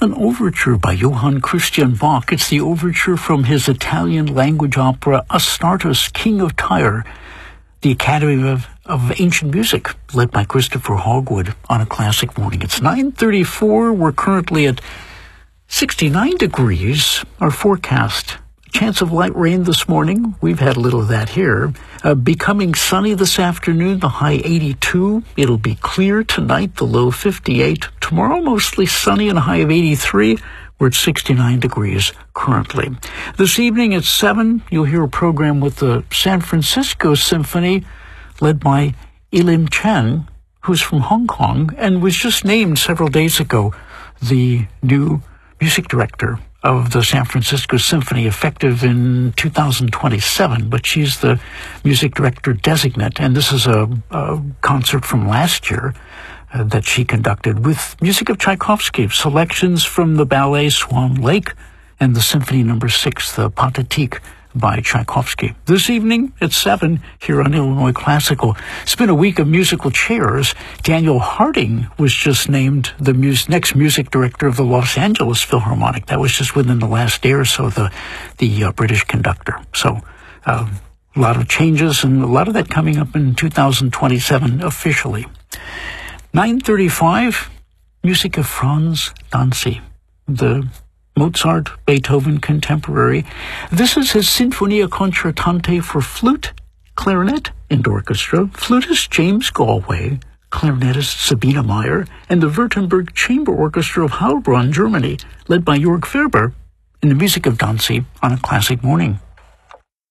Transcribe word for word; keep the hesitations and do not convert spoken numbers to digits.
an overture by Johann Christian Bach. It's the overture from his Italian-language opera Astartes, King of Tyre, the Academy of, of Ancient Music, led by Christopher Hogwood on A Classic Morning. It's nine thirty-four. We're currently at sixty-nine degrees. Our forecast: chance of light rain this morning. We've had a little of that here. Uh, becoming sunny this afternoon, the high eighty-two. It'll be clear tonight, the low fifty-eight. Tomorrow, mostly sunny and a high of eighty-three. We're at sixty-nine degrees currently. This evening at seven, you'll hear a program with the San Francisco Symphony, led by Elim Chen, who's from Hong Kong and was just named several days ago the new music director of the San Francisco Symphony, effective in two thousand twenty-seven, but she's the music director designate, and this is a, a concert from last year uh, that she conducted with music of Tchaikovsky, selections from the ballet Swan Lake and the Symphony Number Six, the Pathetique by Tchaikovsky. This evening at seven here on Illinois Classical. It's been a week of musical chairs. Daniel Harding was just named the mus- next music director of the Los Angeles Philharmonic. That was just within the last day or so, the, the uh, British conductor. So uh, a lot of changes, and a lot of that coming up in two thousand twenty-seven officially. nine thirty-five, music of Franz Danzi, the Mozart, Beethoven contemporary. This is his Sinfonia Concertante for flute, clarinet, and orchestra. Flutist James Galway, clarinetist Sabina Meyer, and the Württemberg Chamber Orchestra of Heilbronn, Germany, led by Jörg Ferber, in the music of Danzi on A Classic Morning.